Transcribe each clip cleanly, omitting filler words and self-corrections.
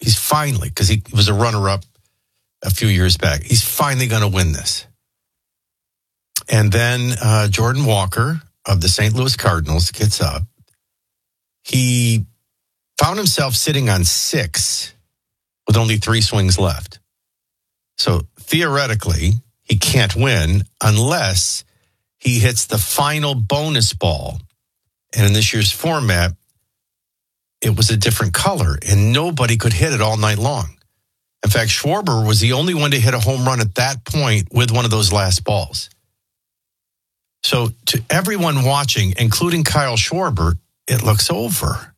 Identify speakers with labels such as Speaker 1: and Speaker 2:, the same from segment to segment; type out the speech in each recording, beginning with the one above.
Speaker 1: He's finally, because he was a runner-up a few years back, he's finally going to win this. And then Jordan Walker of the St. Louis Cardinals gets up. He found himself sitting on 6 with only 3 swings left. So theoretically, he can't win unless he hits the final bonus ball. And in this year's format, it was a different color, and nobody could hit it all night long. In fact, Schwarber was the only one to hit a home run at that point with one of those last balls. So to everyone watching, including Kyle Schwarber, it looks over.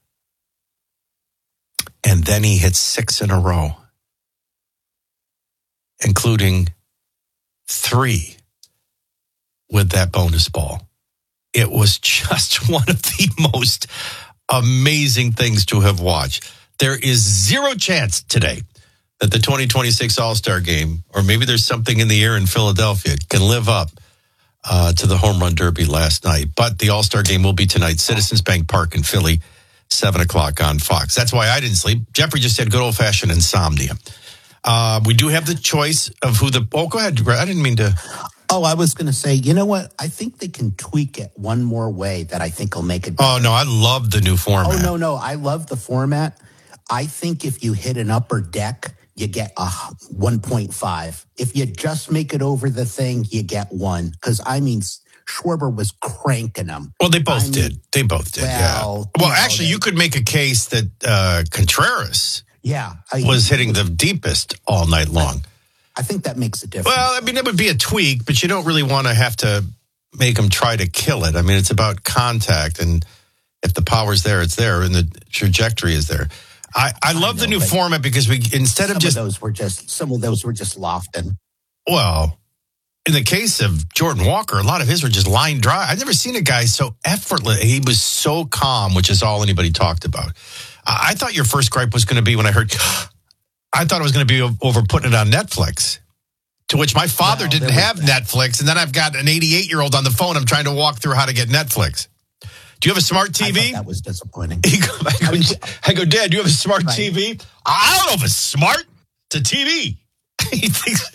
Speaker 1: And then he hits 6 in a row, including 3 with that bonus ball. It was just one of the most amazing things to have watched. There is zero chance today that the 2026 All-Star Game, or maybe there's something in the air in Philadelphia, can live up to the Home Run Derby last night. But the All-Star Game will be tonight, Citizens Bank Park in Philly, 7 o'clock on Fox. That's why I didn't sleep. Jeffrey just said good old-fashioned insomnia. We do have the choice of who the... Oh, go ahead. I didn't mean to...
Speaker 2: Oh, I was going to say, you know what? I think they can tweak it one more way that I think will make it better.
Speaker 1: Oh, no, I love the new format.
Speaker 2: Oh, no, I love the format. I think if you hit an upper deck, you get a 1.5. If you just make it over the thing, you get 1. Because, I mean, Schwarber was cranking them.
Speaker 1: Well, they both did. They both did, Well, actually, you could make a case that Contreras was hitting the deepest all night long.
Speaker 2: I think that makes a difference.
Speaker 1: Well, I mean, it would be a tweak, but you don't really want to have to make them try to kill it. I mean, it's about contact, and if the power's there, it's there, and the trajectory is there. I love the new format because we instead of just
Speaker 2: some of those were just lofting.
Speaker 1: Well, in the case of Jordan Walker, a lot of his were just line drive. I've never seen a guy so effortless. He was so calm, which is all anybody talked about. I thought your first gripe was going to be when I heard. I thought it was going to be over putting it on Netflix, to which my father didn't have Netflix. And then I've got an 88-year-old on the phone. I'm trying to walk through how to get Netflix. Do you have a smart TV?
Speaker 2: I thought that was disappointing.
Speaker 1: I go, Dad, do you have a smart TV? I don't know if it's smart. It's a TV. He thinks.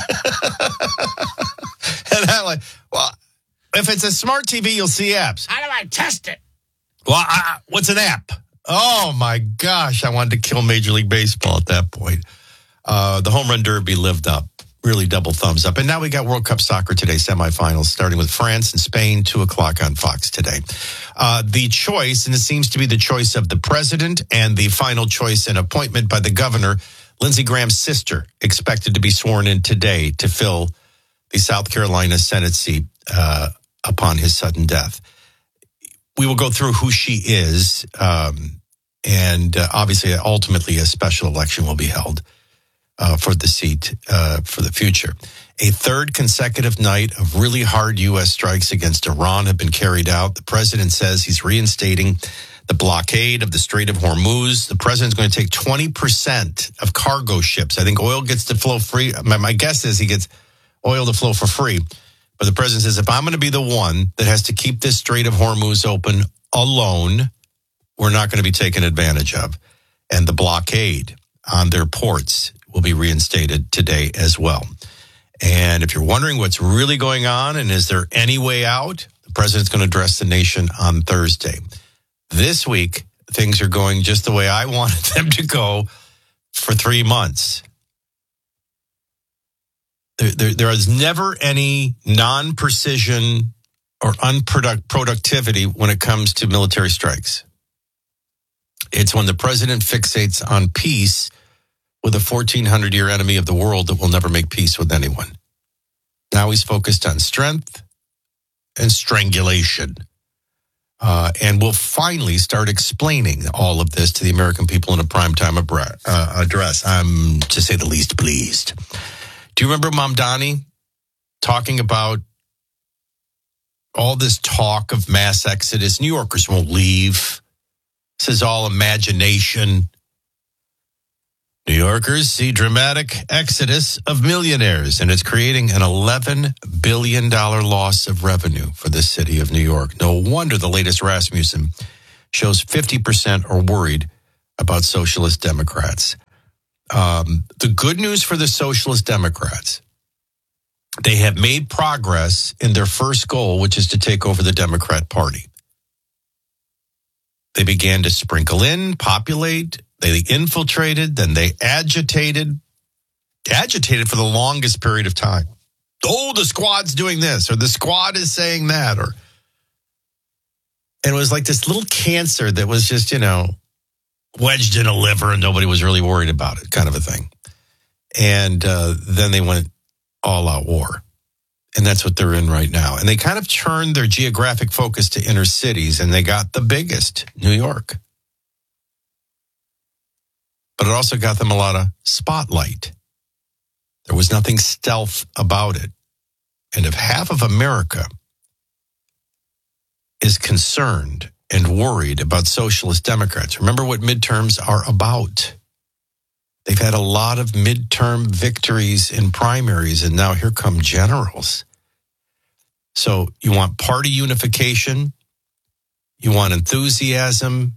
Speaker 1: And I'm like, well, if it's a smart TV, you'll see apps. How do I test it? Well, what's an app? Oh, my gosh. I wanted to kill Major League Baseball at that point. The Home Run Derby lived up. Really double thumbs up. And now we got World Cup soccer today, semifinals, starting with France and Spain, 2 o'clock on Fox today. The choice, and it seems to be the choice of the president and the final choice and appointment by the governor, Lindsey Graham's sister, expected to be sworn in today to fill the South Carolina Senate seat upon his sudden death. We will go through who she is, and obviously, ultimately, a special election will be held for the seat for the future. A third consecutive night of really hard U.S. strikes against Iran have been carried out. The president says he's reinstating the blockade of the Strait of Hormuz. The president's going to take 20% of cargo ships. I think oil gets to flow free. My guess is he gets oil to flow for free. But the president says, if I'm going to be the one that has to keep this Strait of Hormuz open alone, we're not going to be taken advantage of. And the blockade on their ports will be reinstated today as well. And if you're wondering what's really going on and is there any way out, the president's going to address the nation on Thursday. This week, things are going just the way I wanted them to go for 3 months. There is never any non-precision or unproductivity when it comes to military strikes. It's when the president fixates on peace with a 1,400-year enemy of the world that will never make peace with anyone. Now he's focused on strength and strangulation. And we'll finally start explaining all of this to the American people in a primetime address. I'm, to say the least, pleased. Do you remember Mamdani talking about all this talk of mass exodus? New Yorkers won't leave. This is all imagination. New Yorkers see dramatic exodus of millionaires, and it's creating an $11 billion loss of revenue for the city of New York. No wonder the latest Rasmussen shows 50% are worried about socialist Democrats. The good news for the Socialist Democrats, they have made progress in their first goal, which is to take over the Democrat Party. They began to sprinkle in, populate, they infiltrated, then they agitated for the longest period of time. Oh, the squad's doing this, or the squad is saying that, and it was like this little cancer that was just, wedged in a liver and nobody was really worried about it, kind of a thing. And then they went all-out war. And that's what they're in right now. And they kind of turned their geographic focus to inner cities, and they got the biggest, New York. But it also got them a lot of spotlight. There was nothing stealth about it. And if half of America is concerned and worried about Socialist Democrats, remember what midterms are about. They've had a lot of midterm victories in primaries, and now here come generals. So you want party unification, you want enthusiasm,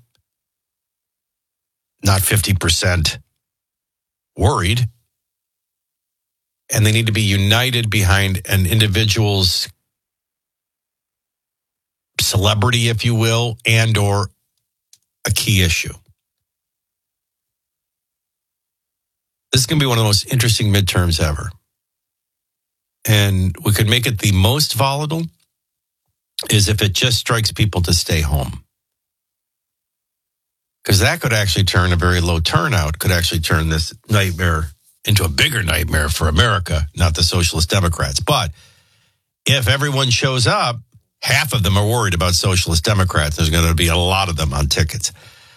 Speaker 1: not 50% worried, and they need to be united behind an individual's celebrity, if you will, and or a key issue. This is going to be one of the most interesting midterms ever. And we could make it the most volatile is if it just strikes people to stay home. Because that could actually turn a very low turnout, could actually turn this nightmare into a bigger nightmare for America, not the Socialist Democrats. But if everyone shows up, half of them are worried about Socialist Democrats. There's going to be a lot of them on tickets.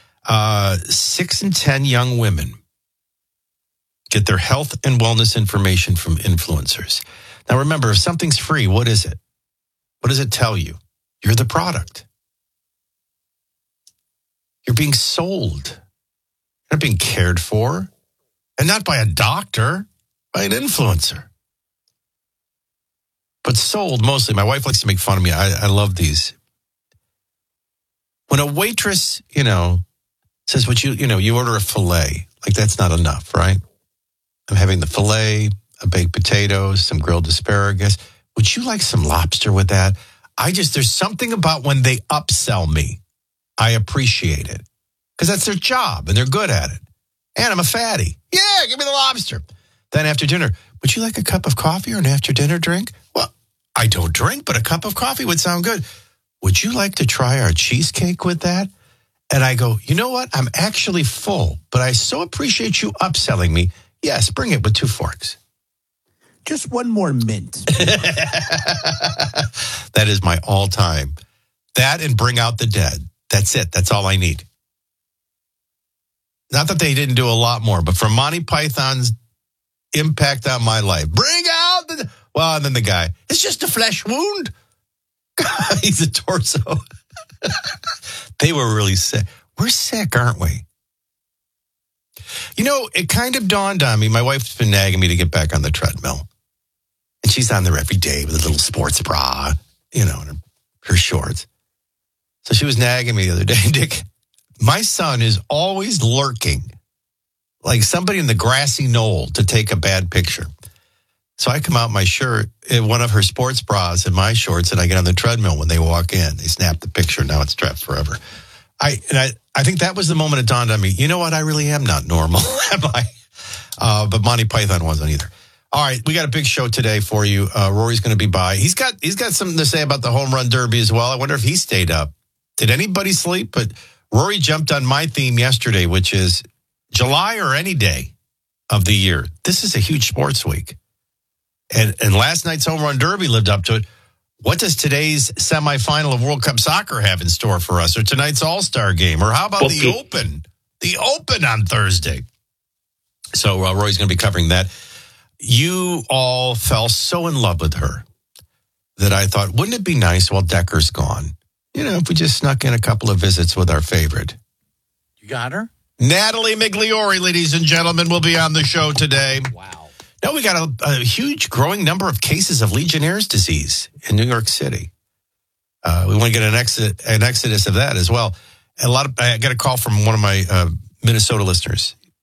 Speaker 1: 6 in 10 young women get their health and wellness information from influencers. Now, remember, if something's free, what is it? What does it tell you? You're the product. You're being sold. You're not being cared for. And not by a doctor, by an influencer. But sold mostly. My wife likes to make fun of me. I love these. When a waitress, says, you order a filet. Like, that's not enough, right? I'm having the filet, a baked potato, some grilled asparagus. Would you like some lobster with that? There's something about when they upsell me. I appreciate it. Because that's their job and they're good at it. And I'm a fatty. Yeah, give me the lobster. Then after dinner, would you like a cup of coffee or an after dinner drink? Well, I don't drink, but a cup of coffee would sound good. Would you like to try our cheesecake with that? And I go, you know what? I'm actually full, but I so appreciate you upselling me. Yes, bring it with 2 forks.
Speaker 2: Just one more mint.
Speaker 1: That is my all-time. That and Bring Out the Dead. That's it. That's all I need. Not that they didn't do a lot more, but from Monty Python's impact on my life. Bring out the... Well, and then the guy, it's just a flesh wound. He's a torso. They were really sick. We're sick, aren't we? It kind of dawned on me. My wife's been nagging me to get back on the treadmill. And she's on there every day with a little sports bra, and her shorts. So she was nagging me the other day, Dick. My son is always lurking, like somebody in the grassy knoll to take a bad picture. So I come out my shirt, in one of her sports bras and my shorts, and I get on the treadmill when they walk in. They snap the picture. Now it's trapped forever. I think that was the moment it dawned on me. You know what? I really am not normal, am I? But Monty Python wasn't either. All right, we got a big show today for you. Rory's going to be by. He's got something to say about the home run derby as well. I wonder if he stayed up. Did anybody sleep? But Rory jumped on my theme yesterday, which is July or any day of the year. This is a huge sports week. And last night's home run derby lived up to it. What does today's semifinal of World Cup soccer have in store for us? Or tonight's All-Star game? Or how about the Open? The Open on Thursday. So Rory's going to be covering that. You all fell so in love with her that I thought, wouldn't it be nice while Decker's gone? If we just snuck in a couple of visits with our favorite.
Speaker 3: You got her?
Speaker 1: Natalie Migliori, ladies and gentlemen, will be on the show today.
Speaker 3: Wow.
Speaker 1: No, we got a huge growing number of cases of Legionnaire's disease in New York City. We want to get an exodus of that as well. I got a call from one of my Minnesota listeners.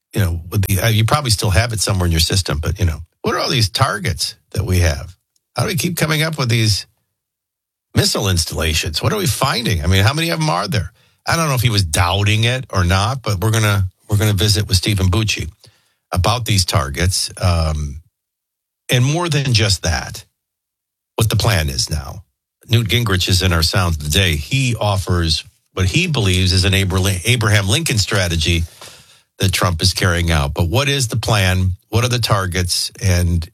Speaker 1: you probably still have it somewhere in your system, but, what are all these targets that we have? How do we keep coming up with these missile installations? What are we finding? I mean, how many of them are there? I don't know if he was doubting it or not, but we're gonna visit with Stephen Bucci about these targets, and more than just that, what the plan is now. Newt Gingrich is in our Sounds of the Day. He offers what he believes is an Abraham Lincoln strategy that Trump is carrying out. But what is the plan? What are the targets? And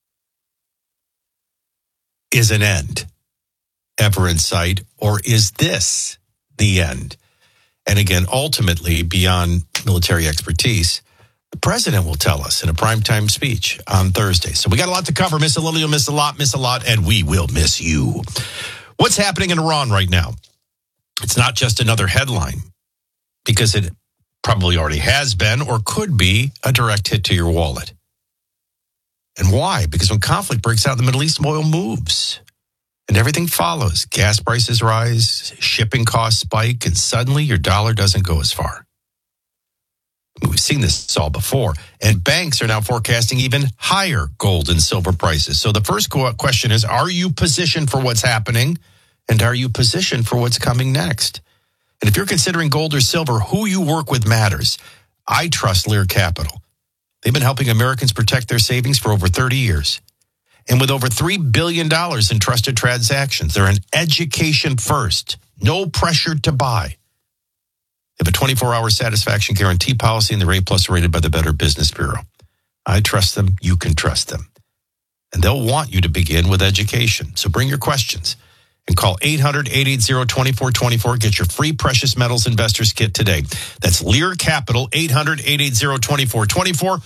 Speaker 1: is an end ever in sight? Or is this the end? And again, ultimately, beyond military expertise, the president will tell us in a primetime speech on Thursday. So we got a lot to cover. Miss a little, you'll miss a lot, and we will miss you. What's happening in Iran right now? It's not just another headline, because it probably already has been or could be a direct hit to your wallet. And why? Because when conflict breaks out in the Middle East, oil moves and everything follows. Gas prices rise, shipping costs spike, and suddenly your dollar doesn't go as far. We've seen this all before. And banks are now forecasting even higher gold and silver prices. So the first question is, are you positioned for what's happening? And are you positioned for what's coming next? And if you're considering gold or silver, who you work with matters. I trust Lear Capital. They've been helping Americans protect their savings for over 30 years. And with over $3 billion in trusted transactions, they're an education first, no pressure to buy. They have a 24-hour satisfaction guarantee policy, and they're A+ rated by the Better Business Bureau. I trust them. You can trust them. And they'll want you to begin with education. So bring your questions and call 800-880-2424. Get your free Precious Metals Investors Kit today. That's Lear Capital, 800-880-2424,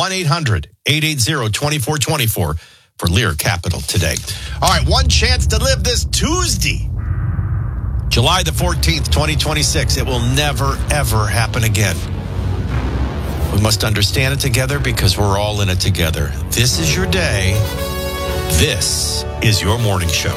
Speaker 1: 1-800-880-2424 for Lear Capital today. All right, one chance to live this Tuesday, July the 14th, 2026. It will never, ever happen again. We must understand it together because we're all in it together. This is your day. This is your morning show.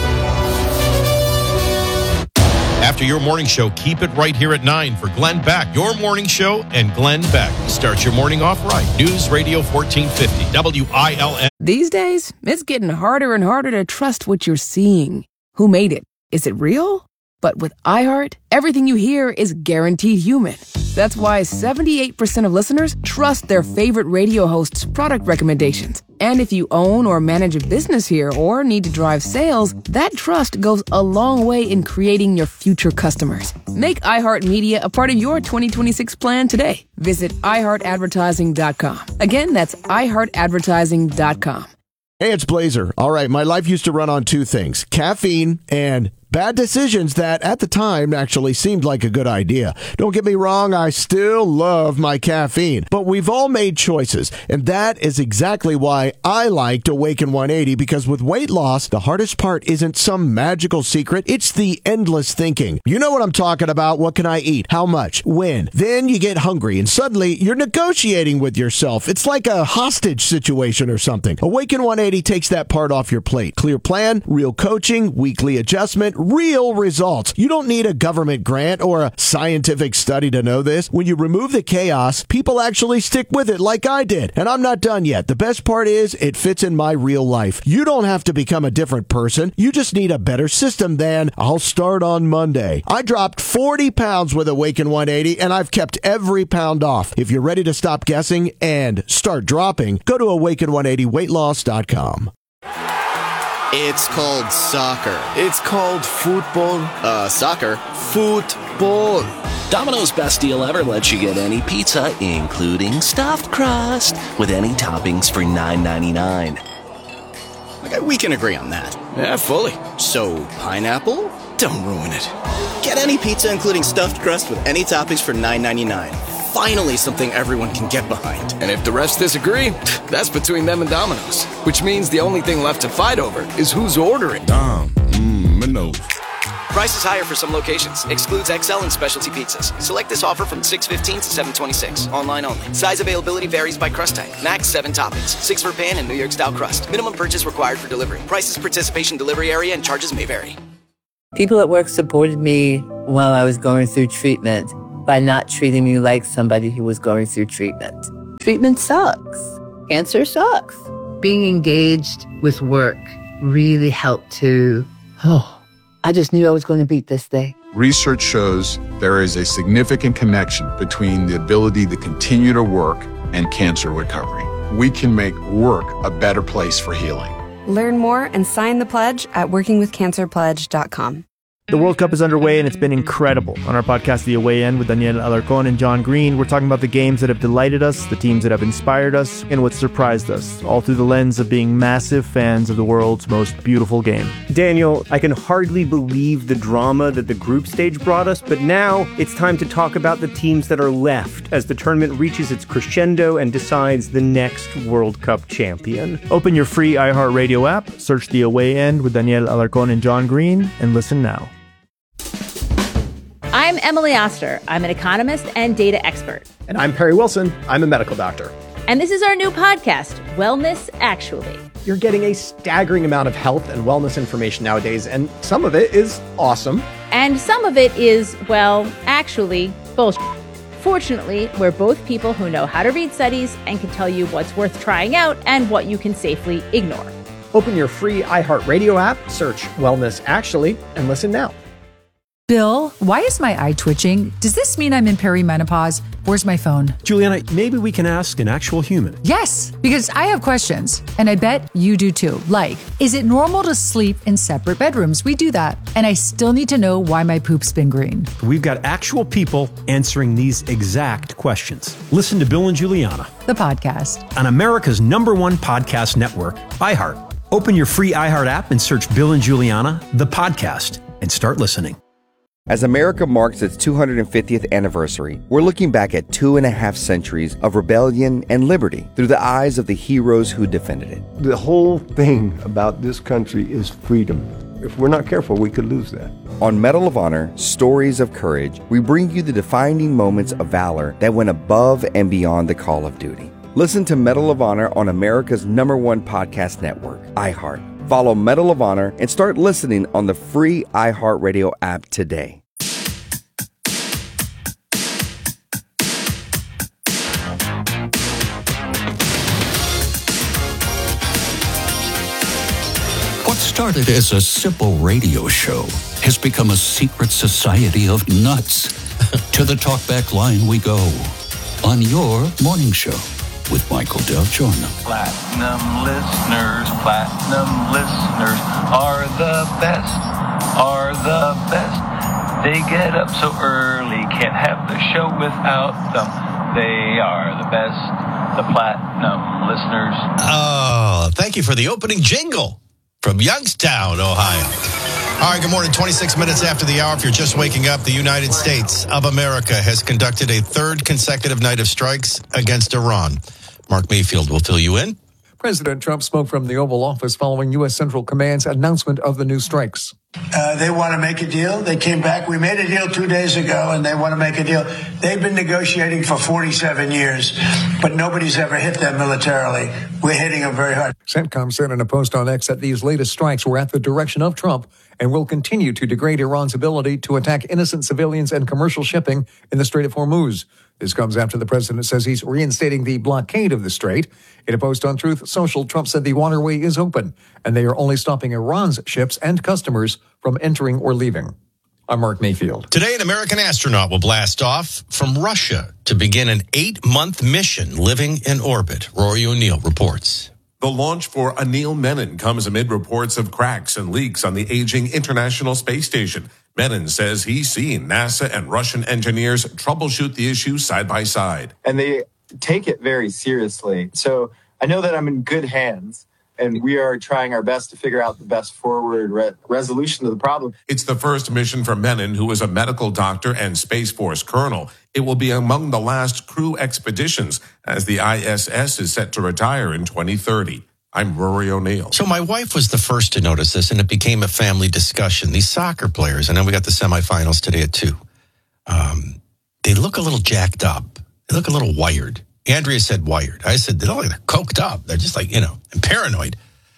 Speaker 1: After your morning show, keep it right here at 9 for Glenn Beck. Your morning show and Glenn Beck. Start your morning off right. News Radio 1450, WILN.
Speaker 3: These days, it's getting harder and harder to trust what you're seeing. Who made it? Is it real? But with iHeart, everything you hear is guaranteed human. That's why 78% of listeners trust their favorite radio hosts' product recommendations. And if you own or manage a business here or need to drive sales, that trust goes a long way in creating your future customers. Make iHeartMedia a part of your 2026 plan today. Visit iHeartAdvertising.com. Again, that's iHeartAdvertising.com.
Speaker 4: Hey, it's Blazer. All right, my life used to run on two things: caffeine and bad decisions that at the time actually seemed like a good idea. Don't get me wrong, I still love my caffeine, but we've all made choices, and that is exactly why I liked Awaken 180, because with weight loss, the hardest part isn't some magical secret, it's the endless thinking. You know what I'm talking about. What can I eat? How much? When? Then you get hungry, and suddenly you're negotiating with yourself. It's like a hostage situation or something. Awaken 180 takes that part off your plate. Clear plan, real coaching, weekly adjustment, real results. You don't need a government grant or a scientific study to know this. When you remove the chaos, people actually stick with it like I did. And I'm not done yet. The best part is it fits in my real life. You don't have to become a different person. You just need a better system than I'll start on Monday. I dropped 40 pounds with Awaken 180 and I've kept every pound off. If you're ready to stop guessing and start dropping, go to awaken180weightloss.com.
Speaker 5: It's called soccer.
Speaker 6: It's called football.
Speaker 5: Soccer.
Speaker 6: Football.
Speaker 7: Domino's best deal ever lets you get any pizza, including stuffed crust, with any toppings for $9.99.
Speaker 5: Okay, we can agree on that.
Speaker 6: Yeah, fully.
Speaker 5: So, pineapple?
Speaker 6: Don't ruin it.
Speaker 5: Get any pizza, including stuffed crust, with any toppings for $9.99. Finally, something everyone can get behind.
Speaker 6: And if the refs disagree, that's between them and Domino's. Which means the only thing left to fight over is who's ordering.
Speaker 8: Domino's.
Speaker 9: Price is higher for some locations. Excludes XL and specialty pizzas. Select this offer from 6/15 to 7/26. Online only. Size availability varies by crust type. Max 7 toppings. 6 for pan and New York style crust. Minimum purchase required for delivery. Prices, participation, delivery area, and charges may vary.
Speaker 10: People at work supported me while I was going through treatment. by not treating me like somebody who was going through treatment. Treatment sucks. Cancer sucks. Being engaged with work really helped to, I just knew I was going to beat this thing.
Speaker 11: Research shows there is a significant connection between the ability to continue to work and cancer recovery. We can make work a better place for healing.
Speaker 12: Learn more and sign the pledge at workingwithcancerpledge.com.
Speaker 13: The World Cup is underway, and it's been incredible. On our podcast, The Away End, with Daniel Alarcón and John Green, we're talking about the games that have delighted us, the teams that have inspired us, and what surprised us, all through the lens of being massive fans of the world's most beautiful game.
Speaker 14: Daniel, I can hardly believe the drama that the group stage brought us, but now it's time to talk about the teams that are left as the tournament reaches its crescendo and decides the next World Cup champion.
Speaker 13: Open your free iHeartRadio app, search The Away End with Daniel Alarcón and John Green, and listen now.
Speaker 15: I'm Emily Oster. I'm an economist and data expert.
Speaker 16: And I'm Perry Wilson. I'm a medical doctor.
Speaker 15: And this is our new podcast, Wellness Actually.
Speaker 16: You're getting a staggering amount of health and wellness information nowadays, and some of it is awesome.
Speaker 15: And some of it is, well, actually, bullshit. Fortunately, we're both people who know how to read studies and can tell you what's worth trying out and what you can safely ignore.
Speaker 16: Open your free iHeartRadio app, search Wellness Actually, and listen now.
Speaker 17: Bill, why is my eye twitching? Does this mean I'm in perimenopause? Where's my phone?
Speaker 18: Juliana, maybe we can ask an actual human.
Speaker 17: Yes, because I have questions, and I bet you do too. Like, is it normal to sleep in separate bedrooms? We do that. And I still need to know why my poop's been green.
Speaker 18: We've got actual people answering these exact questions. Listen to Bill and Juliana,
Speaker 17: the podcast,
Speaker 18: on America's #1 podcast network, iHeart. Open your free iHeart app and search Bill and Juliana, the podcast, and start listening.
Speaker 19: As America marks its 250th anniversary, we're looking back at 2.5 centuries of rebellion and liberty through the eyes of the heroes who defended it.
Speaker 20: The whole thing about this country is freedom. If we're not careful, we could lose that.
Speaker 19: On Medal of Honor, Stories of Courage, we bring you the defining moments of valor that went above and beyond the call of duty. Listen to Medal of Honor on America's #1 podcast network, iHeart. Follow Medal of Honor and start listening on the free iHeartRadio app today.
Speaker 21: What started as a simple radio show has become a secret society of nuts. To the talkback line we go on your morning show with Michael Del Giorno.
Speaker 22: Platinum listeners are the best, They get up so early, can't have the show without them. They are the best, the platinum listeners.
Speaker 1: Oh, thank you for the opening jingle from Youngstown, Ohio. All right, good morning. 26 minutes after the hour. If you're just waking up, the United States of America has conducted a third consecutive night of strikes against Iran. Mark Mayfield will fill you in.
Speaker 23: President Trump spoke from the Oval Office following U.S. Central Command's announcement of the new strikes.
Speaker 24: They want to make a deal. They came back. We made a deal 2 days ago, and they want to make a deal. They've been negotiating for 47 years, but nobody's ever hit them militarily. We're hitting them very hard.
Speaker 23: CENTCOM said in a post on X that these latest strikes were at the direction of Trump and will continue to degrade Iran's ability to attack innocent civilians and commercial shipping in the Strait of Hormuz. This comes after the president says he's reinstating the blockade of the strait. In a post on Truth Social, Trump said the waterway is open and they are only stopping Iran's ships and customers from entering or leaving. I'm Mark Mayfield.
Speaker 1: Today, an American astronaut will blast off from Russia to begin an 8-month mission living in orbit. Rory O'Neill reports.
Speaker 25: The launch for Anil Menon comes amid reports of cracks and leaks on the aging International Space Station. Menon says he's seen NASA and Russian engineers troubleshoot the issue side by side.
Speaker 26: And they take it very seriously. So I know that I'm in good hands, and we are trying our best to figure out the best forward resolution to the problem.
Speaker 25: It's the first mission for Menon, who is a medical doctor and Space Force colonel. It will be among the last crew expeditions, as the ISS is set to retire in 2030. I'm Rory O'Neill.
Speaker 1: So my wife was the first to notice this, and it became a family discussion. These soccer players, and then we got the semifinals today at 2. They look a little jacked up. They look a little wired. Andrea said wired. I said, they're coked up. They're just like, and paranoid.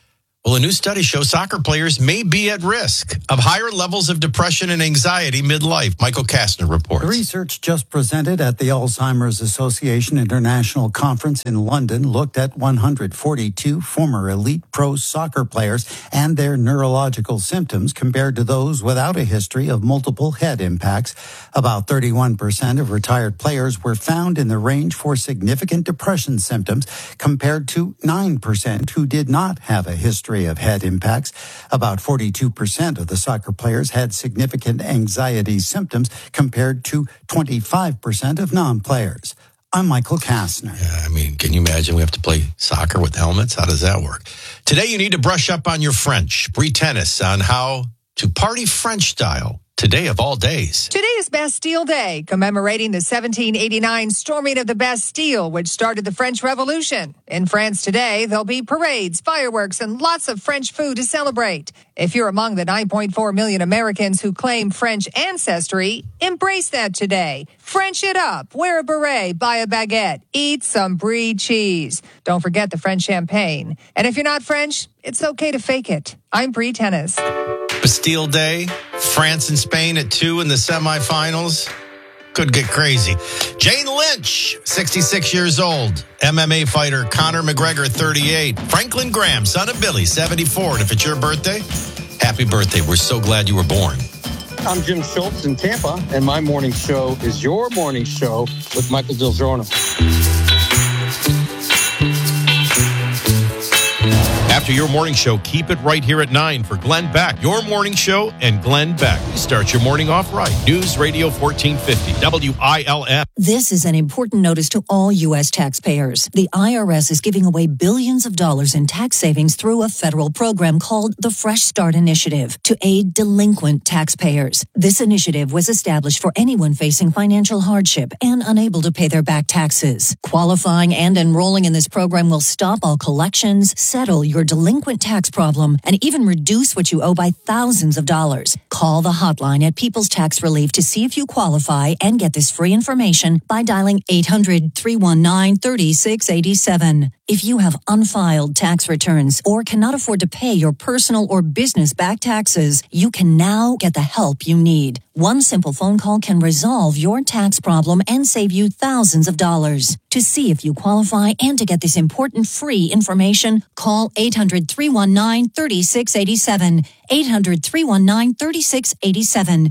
Speaker 1: Well, a new study shows soccer players may be at risk of higher levels of depression and anxiety midlife. Michael Kastner reports.
Speaker 2: The research just presented at the Alzheimer's Association International Conference in London looked at 142 former elite pro soccer players and their neurological symptoms compared to those without a history of multiple head impacts. About 31% of retired players were found in the range for significant depression symptoms compared to 9% who did not have a history of head impacts. About 42% of the soccer players had significant anxiety symptoms compared to 25% of non-players. I'm Michael Kastner.
Speaker 1: Yeah, I mean, can you imagine we have to play soccer with helmets? How does that work? Today, you need to brush up on your French. Bree Tennis on how to party French style. Today of all days.
Speaker 3: Today is Bastille Day, commemorating the 1789 storming of the Bastille, which started the French Revolution. In France today, there'll be parades, fireworks, and lots of French food to celebrate. If you're among the 9.4 million Americans who claim French ancestry, embrace that today. French it up, wear a beret, buy a baguette, eat some brie cheese. Don't forget the French champagne. And if you're not French, it's okay to fake it. I'm Bree Tennis.
Speaker 1: Bastille Day, France and Spain at 2 in the semifinals. Could get crazy. Jane Lynch, 66 years old. MMA fighter Conor McGregor, 38. Franklin Graham, son of Billy, 74. And if it's your birthday, happy birthday. We're so glad you were born.
Speaker 4: I'm Jim Schultz in Tampa, and my morning show is your morning show with Michael Del Giorno.
Speaker 1: After your morning show, keep it right here at 9 for Glenn Beck. Your morning show and Glenn Beck. Start your morning off right. News Radio 1450, WILM.
Speaker 5: This is an important notice to all U.S. taxpayers. The IRS is giving away billions of dollars in tax savings through a federal program called the Fresh Start Initiative to aid delinquent taxpayers. This initiative was established for anyone facing financial hardship and unable to pay their back taxes. Qualifying and enrolling in this program will stop all collections, settle your delinquent tax problem, and even reduce what you owe by thousands of dollars. Call the hotline at People's Tax Relief to see if you qualify and get this free information by dialing 800-319-3687. If you have unfiled tax returns or cannot afford to pay your personal or business back taxes, you can now get the help you need. One simple phone call can resolve your tax problem and save you thousands of dollars. To see if you qualify and to get this important free information, call 800-319-3687. 800-319-3687.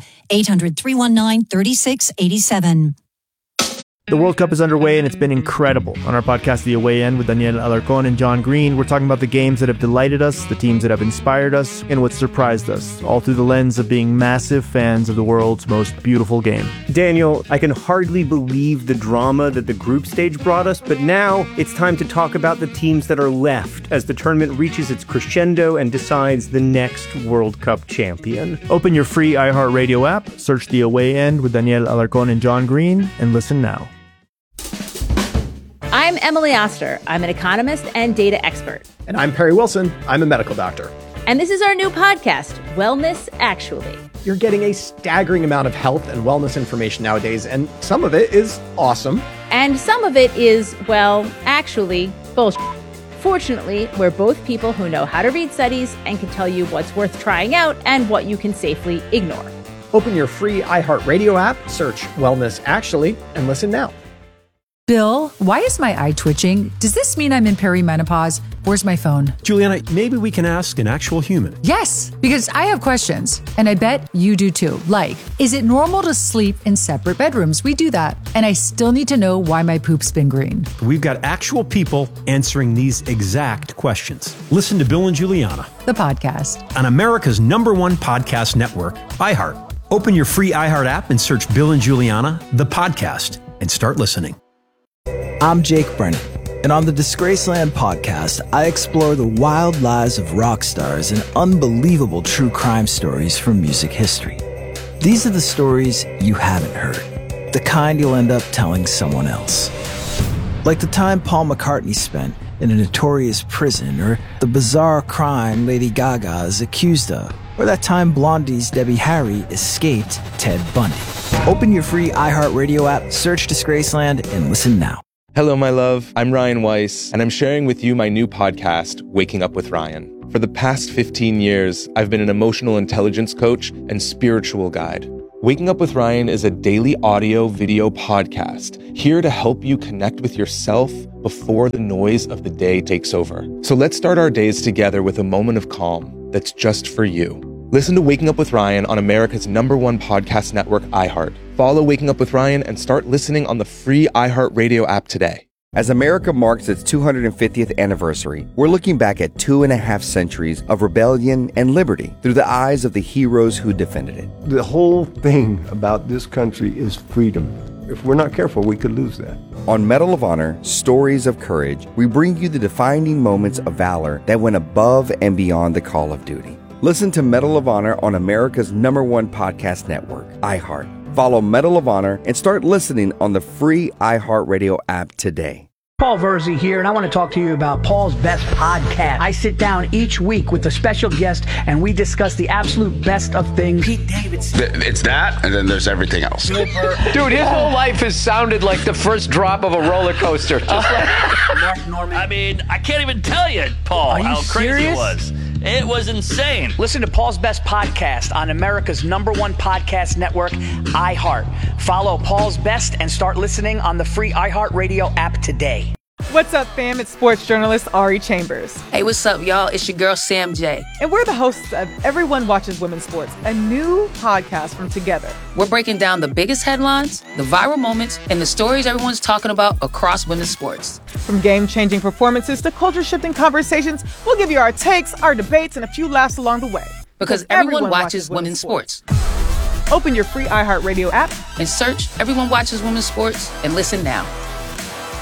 Speaker 5: 800-319-3687.
Speaker 13: The World Cup is underway, and it's been incredible. On our podcast, The Away End, with Daniel Alarcon and John Green, we're talking about the games that have delighted us, the teams that have inspired us, and what surprised us, all through the lens of being massive fans of the world's most beautiful game.
Speaker 14: Daniel, I can hardly believe the drama that the group stage brought us, but now it's time to talk about the teams that are left as the tournament reaches its crescendo and decides the next World Cup champion.
Speaker 13: Open your free iHeartRadio app, search The Away End with Daniel Alarcon and John Green, and listen now.
Speaker 15: I'm Emily Oster. I'm an economist and data expert.
Speaker 16: And I'm Perry Wilson. I'm a medical doctor.
Speaker 15: And this is our new podcast, Wellness Actually.
Speaker 16: You're getting a staggering amount of health and wellness information nowadays, and some of it is awesome.
Speaker 15: And some of it is, well, actually, bullshit. Fortunately, we're both people who know how to read studies and can tell you what's worth trying out and what you can safely ignore.
Speaker 16: Open your free iHeartRadio app, search Wellness Actually, and listen now.
Speaker 17: Bill, why is my eye twitching? Does this mean I'm in perimenopause? Where's my phone?
Speaker 18: Juliana, maybe we can ask an actual human.
Speaker 17: Yes, because I have questions, and I bet you do too. Like, is it normal to sleep in separate bedrooms? We do that. And I still need to know why my poop's been green.
Speaker 18: We've got actual people answering these exact questions. Listen to Bill and Juliana,
Speaker 17: the podcast,
Speaker 18: on America's #1 podcast network, iHeart. Open your free iHeart app and search Bill and Juliana, the podcast, and start listening.
Speaker 6: I'm Jake Brennan, and on the Disgraceland podcast, I explore the wild lives of rock stars and unbelievable true crime stories from music history. These are the stories you haven't heard, the kind you'll end up telling someone else. Like the time Paul McCartney spent in a notorious prison, or the bizarre crime Lady Gaga is accused of, or that time Blondie's Debbie Harry escaped Ted Bundy. Open your free iHeartRadio app, search Disgraceland, and listen now.
Speaker 7: Hello, my love. I'm Ryan Weiss, and I'm sharing with you my new podcast, Waking Up with Ryan. For the past 15 years, I've been an emotional intelligence coach and spiritual guide. Waking Up with Ryan is a daily audio-video podcast here to help you connect with yourself before the noise of the day takes over. So let's start our days together with a moment of calm that's just for you. Listen to Waking Up with Ryan on America's #1 podcast network, iHeart. Follow Waking Up with Ryan and start listening on the free iHeartRadio app today.
Speaker 19: As America marks its 250th anniversary, we're looking back at 2.5 centuries of rebellion and liberty through the eyes of the heroes who defended it.
Speaker 20: The whole thing about this country is freedom. If we're not careful, we could lose that.
Speaker 19: On Medal of Honor, Stories of Courage, we bring you the defining moments of valor that went above and beyond the call of duty. Listen to Medal of Honor on America's #1 podcast network, iHeart. Follow Medal of Honor and start listening on the free iHeartRadio app today.
Speaker 8: Paul Verzi here, and I want to talk to you about Paul's Best Podcast. I sit down each week with a special guest, and we discuss the absolute best of things. Pete Davidson.
Speaker 9: It's that, and then there's everything else.
Speaker 8: Dude, his
Speaker 10: whole life has sounded like the first drop of a roller coaster. Just like
Speaker 8: Mark Norman.
Speaker 11: I mean, I can't even tell you, Paul, how crazy it was. It was insane.
Speaker 8: Listen to Paul's Best Podcast on America's #1 podcast network, iHeart. Follow Paul's Best and start listening on the free iHeartRadio app today.
Speaker 12: What's up, fam? It's sports journalist Ari Chambers.
Speaker 27: Hey, what's up, y'all? It's your girl, Sam J.
Speaker 12: And we're the hosts of Everyone Watches Women's Sports, a new podcast from Together.
Speaker 27: We're breaking down the biggest headlines, the viral moments, and the stories everyone's talking about across women's sports.
Speaker 12: From game-changing performances to culture-shifting conversations, we'll give you our takes, our debates, and a few laughs along the way.
Speaker 27: Because everyone watches women's sports.
Speaker 12: Open your free iHeartRadio app
Speaker 27: and search Everyone Watches Women's Sports and listen now.